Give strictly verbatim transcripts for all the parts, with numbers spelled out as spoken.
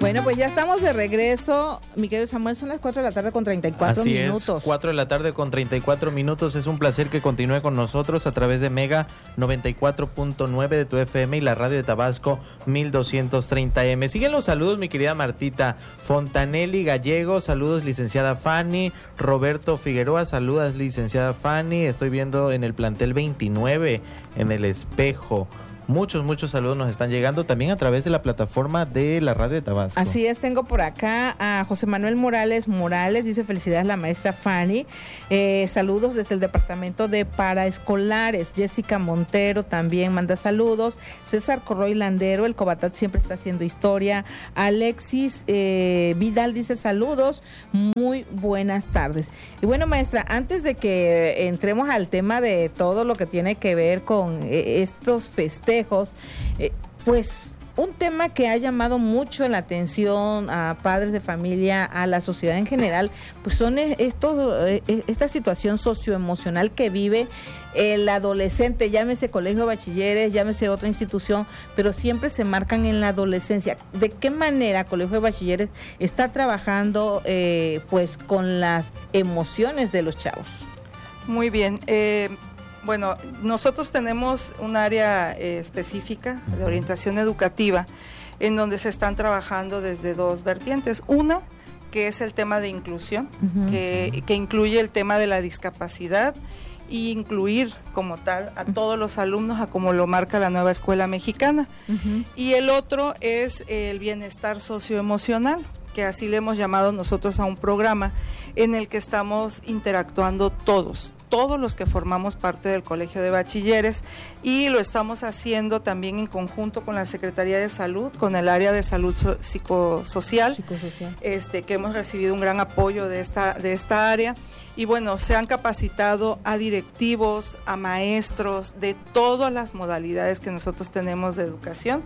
Bueno, pues ya estamos de regreso, mi querido Samuel, son las cuatro de la tarde con treinta y cuatro Así minutos. Es, cuatro de la tarde con treinta y cuatro minutos, es un placer que continúe con nosotros a través de Mega noventa y cuatro punto nueve de tu F M y la radio de Tabasco mil doscientos treinta M. Siguen los saludos, mi querida Martita Fontanelli Gallego, saludos licenciada Fanny, Roberto Figueroa, saludas licenciada Fanny, estoy viendo en el plantel veintinueve, en el espejo. Muchos, muchos saludos nos están llegando también a través de la plataforma de la radio de Tabasco. Así es, tengo por acá a José Manuel Morales Morales, dice felicidades la maestra Fanny, eh, saludos desde el departamento de paraescolares. Jessica Montero también manda saludos, César Corroy Landero, el Cobatat siempre está haciendo historia. Alexis eh, Vidal dice saludos, muy buenas tardes. Y bueno, maestra, antes de que entremos al tema de todo lo que tiene que ver con eh, estos festejos, Eh, pues un tema que ha llamado mucho la atención a padres de familia, a la sociedad en general, pues son estos, esta situación socioemocional que vive el adolescente, llámese colegio de bachilleres, llámese otra institución, pero siempre se marcan en la adolescencia. ¿De qué manera colegio de bachilleres está trabajando eh, pues con las emociones de los chavos? Muy bien, eh, bueno, nosotros tenemos un área eh, específica de orientación educativa en donde se están trabajando desde dos vertientes. Una, que es el tema de inclusión, uh-huh. que, que incluye el tema de la discapacidad y incluir como tal a todos los alumnos, a como lo marca la nueva escuela mexicana. Uh-huh. Y el otro es el bienestar socioemocional, que así le hemos llamado nosotros a un programa en el que estamos interactuando todos, todos los que formamos parte del Colegio de Bachilleres, y lo estamos haciendo también en conjunto con la Secretaría de Salud, con el área de salud so- psicosocial, psicosocial. Este, que hemos recibido un gran apoyo de esta, de esta área, y bueno, se han capacitado a directivos, a maestros de todas las modalidades que nosotros tenemos de educación.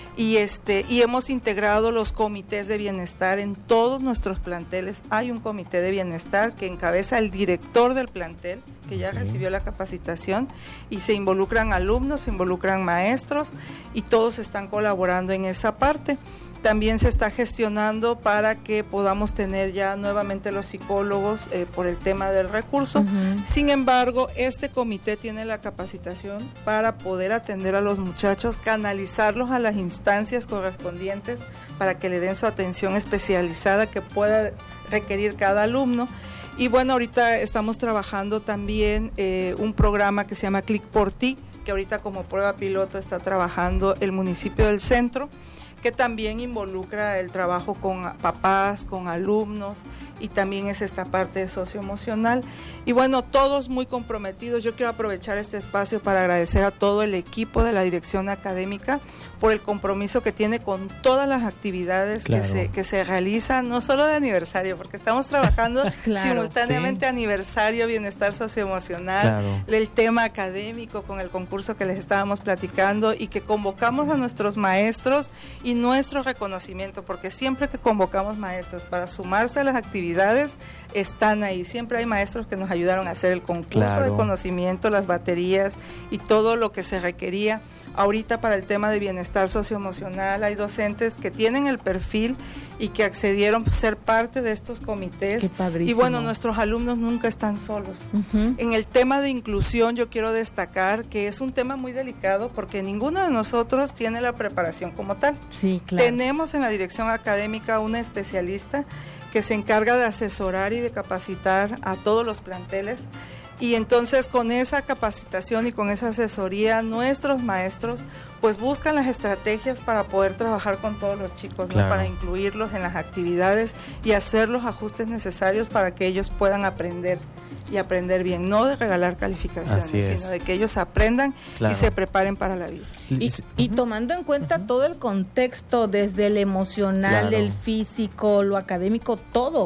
Y este y hemos integrado los comités de bienestar en todos nuestros planteles. Hay un comité de bienestar que encabeza el director del plantel, que ya okay. recibió la capacitación, y se involucran alumnos, se involucran maestros, y todos están colaborando en esa parte. También se está gestionando para que podamos tener ya nuevamente los psicólogos eh, por el tema del recurso. Uh-huh. Sin embargo, este comité tiene la capacitación para poder atender a los muchachos, canalizarlos a las instancias correspondientes para que le den su atención especializada que pueda requerir cada alumno. Y bueno, ahorita estamos trabajando también eh, un programa que se llama Clic por Ti, que ahorita como prueba piloto está trabajando el municipio del Centro, que también involucra el trabajo con papás, con alumnos, y también es esta parte socioemocional. Y bueno, todos muy comprometidos. Yo quiero aprovechar este espacio para agradecer a todo el equipo de la dirección académica por el compromiso que tiene con todas las actividades claro. que se que se realizan, no solo de aniversario, porque estamos trabajando claro, simultáneamente sí. aniversario, bienestar socioemocional, claro. el tema académico con el concurso que les estábamos platicando, y que convocamos a nuestros maestros y nuestro reconocimiento, porque siempre que convocamos maestros para sumarse a las actividades, están ahí. Siempre hay maestros que nos ayudaron a hacer el concurso claro. de conocimiento, las baterías y todo lo que se requería. Ahorita para el tema de bienestar socioemocional hay docentes que tienen el perfil y que accedieron a ser parte de estos comités. Qué padrísimo. Y bueno, nuestros alumnos nunca están solos. Uh-huh. En el tema de inclusión yo quiero destacar que es un tema muy delicado porque ninguno de nosotros tiene la preparación como tal. Sí, claro. Tenemos en la dirección académica una especialista que se encarga de asesorar y de capacitar a todos los planteles. Y entonces con esa capacitación y con esa asesoría, nuestros maestros pues buscan las estrategias para poder trabajar con todos los chicos, claro. ¿no? Para incluirlos en las actividades y hacer los ajustes necesarios para que ellos puedan aprender y aprender bien, no de regalar calificaciones, sino de que ellos aprendan claro. y se preparen para la vida. Y, y tomando en cuenta uh-huh. todo el contexto, desde el emocional, claro. el físico, lo académico, todo.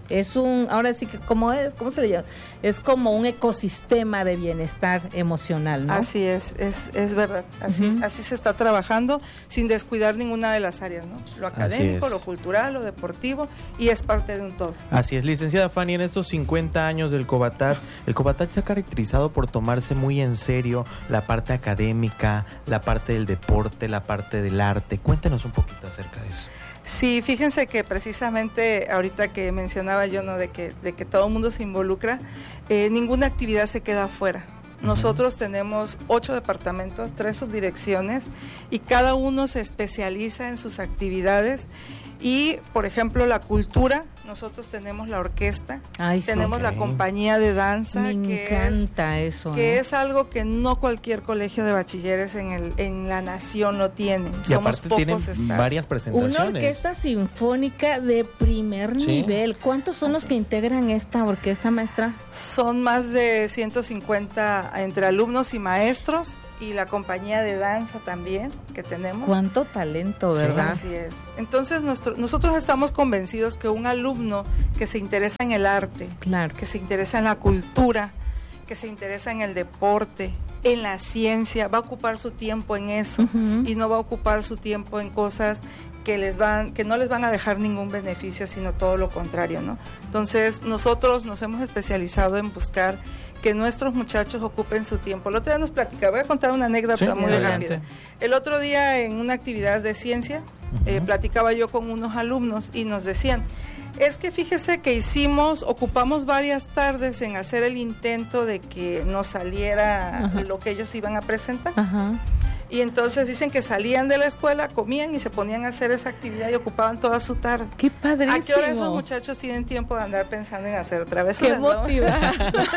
Es un, ahora sí que como es, ¿cómo se le llama? Es como un ecosistema de bienestar emocional, ¿no? Así es, es, es verdad. Así, uh-huh. así se está trabajando sin descuidar ninguna de las áreas, ¿no? Lo académico, lo cultural, lo deportivo, y es parte de un todo. Así es, licenciada Fanny, en estos cincuenta años del Cobatat, el Cobatat se ha caracterizado por tomarse muy en serio la parte académica, la parte del deporte, la parte del arte. Cuéntanos un poquito acerca de eso. Sí, fíjense que precisamente ahorita que mencionaba yo, ¿no? de que de que todo el mundo se involucra, eh, ninguna actividad se queda afuera. Nosotros uh-huh. tenemos ocho departamentos, tres subdirecciones, y cada uno se especializa en sus actividades. Y, por ejemplo, la cultura, nosotros tenemos la orquesta, Ay, tenemos sí, okay. la compañía de danza. Me que encanta es, eso. Que ¿eh? es algo que no cualquier colegio de bachilleres en el en la nación lo tiene. Y Somos aparte tienen estados. varias presentaciones. Una orquesta sinfónica de primer ¿Sí? nivel. ¿Cuántos son Así los que es. integran esta orquesta, maestra? Son más de ciento cincuenta entre alumnos y maestros. Y la compañía de danza también que tenemos. Cuánto talento, ¿verdad? Sí, así es. Entonces nuestro, nosotros estamos convencidos que un alumno que se interesa en el arte, claro. que se interesa en la cultura, que se interesa en el deporte, en la ciencia, va a ocupar su tiempo en eso uh-huh. y no va a ocupar su tiempo en cosas que les van, que no les van a dejar ningún beneficio, sino todo lo contrario, ¿no? Entonces nosotros nos hemos especializado en buscar que nuestros muchachos ocupen su tiempo. El otro día nos platicaba, voy a contar una anécdota sí, muy adelante. rápida. El otro día en una actividad de ciencia, uh-huh. eh, platicaba yo con unos alumnos y nos decían, es que fíjese que hicimos, ocupamos varias tardes en hacer el intento de que nos saliera uh-huh. lo que ellos iban a presentar. Uh-huh. Y entonces dicen que salían de la escuela, comían y se ponían a hacer esa actividad y ocupaban toda su tarde. ¡Qué padrísimo! ¿A qué hora esos muchachos tienen tiempo de andar pensando en hacer travesuras? ¡Qué motivada!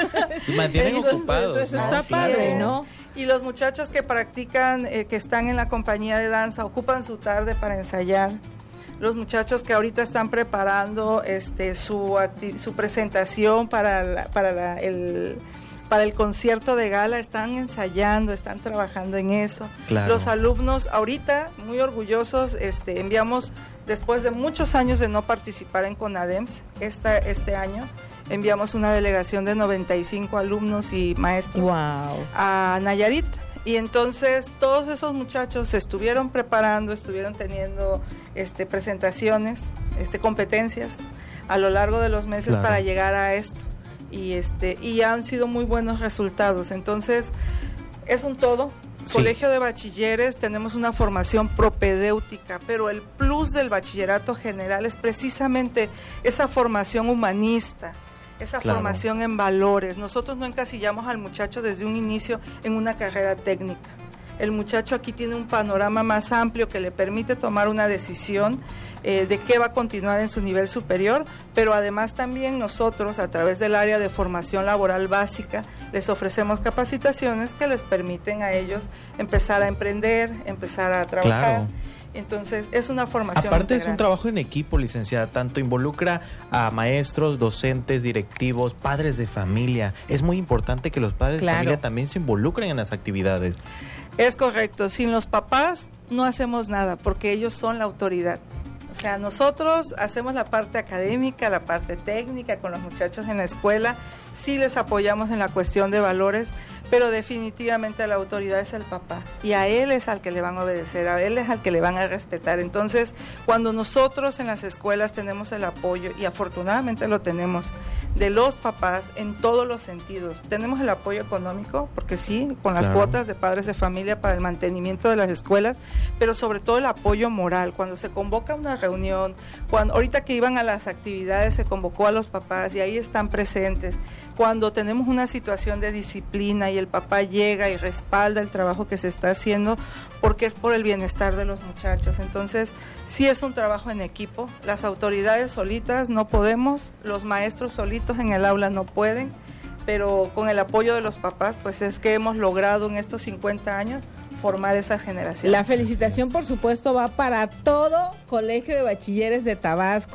Se mantienen entonces, ocupados. Eso está Así padre, es. ¿no? Y los muchachos que practican, eh, que están en la compañía de danza, ocupan su tarde para ensayar. Los muchachos que ahorita están preparando este su, acti- su presentación para, la, para la, el... para el concierto de gala, están ensayando, están trabajando en eso. Claro. Los alumnos ahorita, muy orgullosos, este, enviamos, después de muchos años de no participar en CONADEMS, esta, este año, enviamos una delegación de noventa y cinco alumnos y maestros wow. a Nayarit. Y entonces todos esos muchachos se estuvieron preparando, estuvieron teniendo este, presentaciones, este, competencias a lo largo de los meses claro. para llegar a esto. Y este y han sido muy buenos resultados. Entonces es un todo. Sí. Colegio de Bachilleres, tenemos una formación propedéutica, pero el plus del bachillerato general es precisamente esa formación humanista, esa claro. formación en valores. Nosotros no encasillamos al muchacho desde un inicio en una carrera técnica. El muchacho aquí tiene un panorama más amplio que le permite tomar una decisión eh, de qué va a continuar en su nivel superior, pero además también nosotros a través del área de formación laboral básica les ofrecemos capacitaciones que les permiten a ellos empezar a emprender, empezar a trabajar. Claro. Entonces es una formación aparte integral. Es un trabajo en equipo, licenciada, tanto involucra a maestros, docentes, directivos, padres de familia. Es muy importante que los padres claro. de familia también se involucren en las actividades. Es correcto, sin los papás no hacemos nada porque ellos son la autoridad. O sea, nosotros hacemos la parte académica, la parte técnica con los muchachos en la escuela, sí les apoyamos en la cuestión de valores, pero definitivamente la autoridad es el papá y a él es al que le van a obedecer, a él es al que le van a respetar. Entonces, cuando nosotros en las escuelas tenemos el apoyo, y afortunadamente lo tenemos, de los papás en todos los sentidos, tenemos el apoyo económico, porque sí, con las claro. cuotas de padres de familia para el mantenimiento de las escuelas, pero sobre todo el apoyo moral, cuando se convoca una reunión, cuando ahorita que iban a las actividades se convocó a los papás y ahí están presentes, cuando tenemos una situación de disciplina y el papá llega y respalda el trabajo que se está haciendo porque es por el bienestar de los muchachos. Entonces, sí es un trabajo en equipo, las autoridades solitas no podemos, los maestros solitos en el aula no pueden, pero con el apoyo de los papás, pues es que hemos logrado en estos cincuenta años formar esas generaciones. La felicitación, por supuesto, va para todo Colegio de Bachilleres de Tabasco,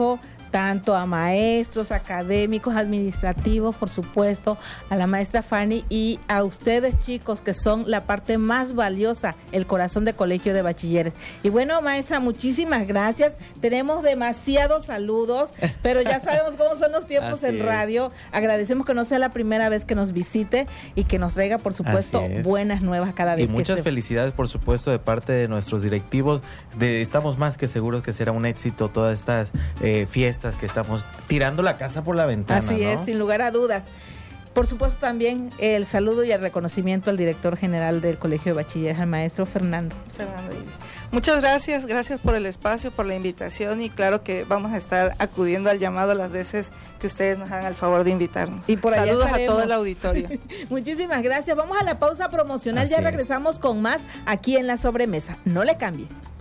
tanto a maestros, académicos, administrativos, por supuesto, a la maestra Fanny y a ustedes, chicos, que son la parte más valiosa, el corazón de Colegio de Bachilleres. Y bueno, maestra, muchísimas gracias. Tenemos demasiados saludos, pero ya sabemos cómo son los tiempos en radio. Agradecemos que no sea la primera vez que nos visite y que nos traiga, por supuesto, buenas nuevas cada vez. Y muchas esté... felicidades, por supuesto, de parte de nuestros directivos. De, estamos más que seguros que será un éxito todas estas eh, fiestas que estamos tirando la casa por la ventana. Así ¿no? es, sin lugar a dudas. Por supuesto, también el saludo y el reconocimiento al director general del Colegio de Bachilleres, al maestro Fernando. Fernando Iris. Muchas gracias, gracias por el espacio, por la invitación y claro que vamos a estar acudiendo al llamado las veces que ustedes nos hagan el favor de invitarnos. Y por saludos a todo el auditorio. Muchísimas gracias. Vamos a la pausa promocional, Así ya es. regresamos con más aquí en La Sobremesa. No le cambie.